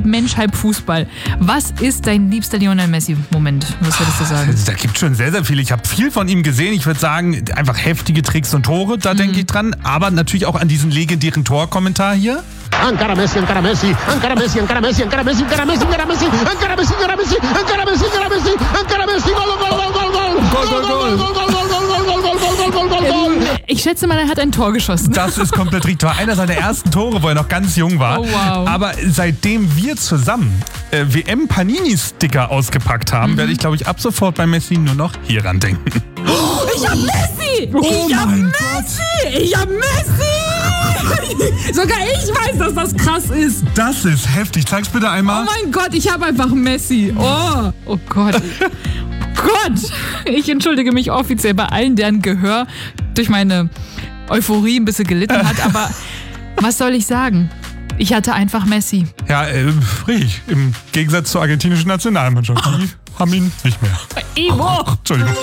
Mensch, halb Fußball. Was ist dein liebster Lionel Messi-Moment? Was würdest du sagen? Da gibt schon sehr, sehr viel. Ich habe viel von ihm gesehen. Ich würde sagen, einfach heftige Tricks und Tore, da denke ich dran. Aber natürlich auch an diesen legendären Torkommentar hier. Encara Messi, encara Messi, encara Messi, encara Messi, encara Messi, encara Messi, encara Messi, encara Messi, encara Messi, encara Messi, encara Messi, encara Messi, Gol, Gol, Gol, Gol, Gol, Gol, Gol, Gol, Gol, Gol, Gol, Gol. Ich schätze mal, er hat ein Tor geschossen. Das ist komplett richtig. War einer seiner ersten Tore, wo er noch ganz jung war. Oh, wow. Aber seitdem wir zusammen WM-Panini-Sticker ausgepackt haben, werde ich, glaube ich, ab sofort bei Messi nur noch hieran denken. Ich hab Messi! Oh Ich hab mein Messi! Ich hab Messi! Sogar ich weiß, dass das krass ist. Das ist heftig. Zeig's bitte einmal. Oh mein Gott, ich habe einfach Messi. Oh Gott. Gott! Ich entschuldige mich offiziell bei allen, deren Gehör durch meine Euphorie ein bisschen gelitten hat. Aber was soll ich sagen? Ich hatte einfach Messi. Ja, richtig. Im Gegensatz zur argentinischen Nationalmannschaft. Die haben ihn nicht mehr. Ivo! Entschuldigung.